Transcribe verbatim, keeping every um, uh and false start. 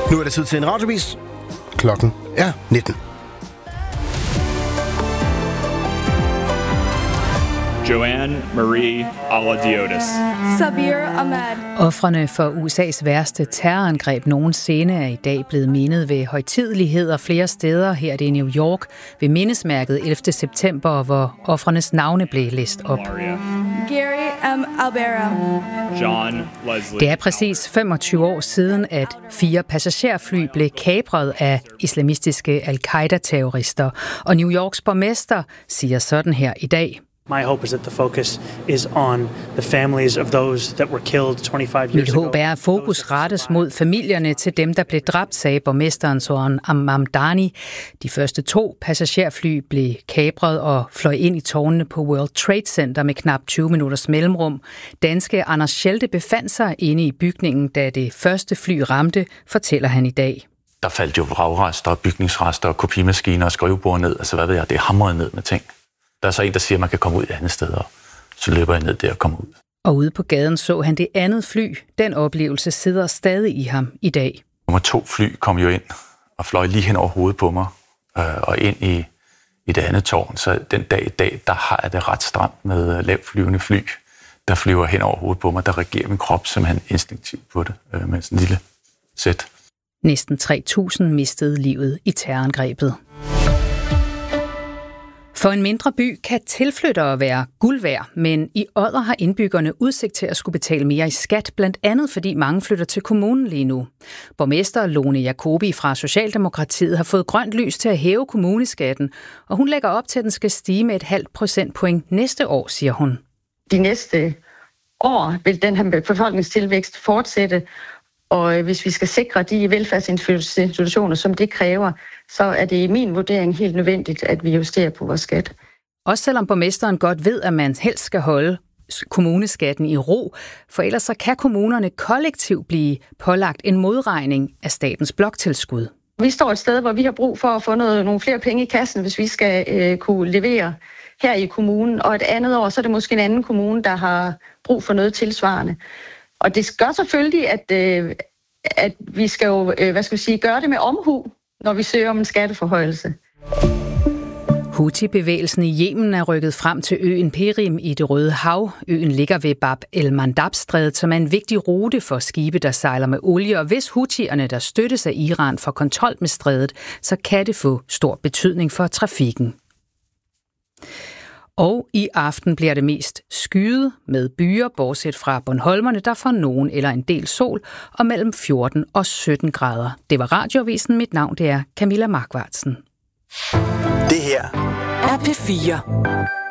Nu er det tid til en radiovis. Klokken er nitten. Joanne Marie Aladiotis. Sabir Ahmad. Ofrene for U S A's værste terrorangreb nogensinde er i dag blevet mindet ved højtideligheder flere steder. Her er det i New York ved mindesmærket ellevte september, hvor ofrenes navne blev læst op. Gary M. Albera. John Leslie. Det er præcis femogtyve år siden, at fire passagerfly blev kapret af islamistiske al-Qaida-terrorister. Og New Yorks borgmester siger sådan her i dag. My hope is that the focus is on the families of those that were killed twenty-five years Mit ago. håb er, at fokus rettes mod familierne til dem, der blev dræbt, sagde borgmesteren Zoran Mamdani. De første to passagerfly blev kapret og fløj ind i tårnene på World Trade Center med knap tyve minutters mellemrum. Danske Anders Schelte befandt sig inde i bygningen, da det første fly ramte, fortæller han i dag. Der faldt jo vragrester, bygningsrester, kopimaskiner og skrivebord ned. Altså hvad ved jeg, det er hamret ned med ting. Der er så en, der siger, at man kan komme ud et andet sted, og så løber jeg ned der og kommer ud. Og ude på gaden så han det andet fly. Den oplevelse sidder stadig i ham i dag. Nummer to fly kom jo ind og fløj lige hen over hovedet på mig, øh, og ind i, i det andet tårn. Så den dag i dag, der har jeg det ret stramt med lavt flyvende fly, der flyver hen over hovedet på mig. Der reagerer min krop simpelthen instinktivt på det, øh, med sådan en lille sæt. Næsten tre tusind mistede livet i terrorangrebet. For en mindre by kan tilflyttere være guld værd, men i Odder har indbyggerne udsigt til at skulle betale mere i skat, blandt andet fordi mange flytter til kommunen lige nu. Borgmester Lone Jacobi fra Socialdemokratiet har fået grønt lys til at hæve kommuneskatten, og hun lægger op til, at den skal stige med et halvt procentpoint næste år, siger hun. De næste år vil den her befolkningstilvækst fortsætte, og hvis vi skal sikre de velfærdsinstitutioner, som det kræver, så er det i min vurdering helt nødvendigt, at vi justerer på vores skat. Også selvom borgmesteren godt ved, at man helst skal holde kommuneskatten i ro, for ellers så kan kommunerne kollektivt blive pålagt en modregning af statens bloktilskud. Vi står et sted, hvor vi har brug for at få noget, nogle flere penge i kassen, hvis vi skal øh, kunne levere her i kommunen, og et andet år, så er det måske en anden kommune, der har brug for noget tilsvarende. Og det gør selvfølgelig, at, øh, at vi skal jo, øh, hvad skal vi sige, gøre det med omhu, når vi søger om en skatteforhøjelse. Houthi-bevægelsen i Yemen er rykket frem til øen Perim i det Røde Hav. Øen ligger ved Bab el-Mandab-strædet, som er en vigtig rute for skibe, der sejler med olie. Og hvis Houthierne, der støttes af Iran, får kontrol med strædet, så kan det få stor betydning for trafikken. Og i aften bliver det mest skyet med byer, bortset fra Bornholmerne, der får nogen eller en del sol, og mellem fjorten og sytten grader. Det var Radioavisen. Mit navn det er Camilla Markvartsen. Det her er P fire.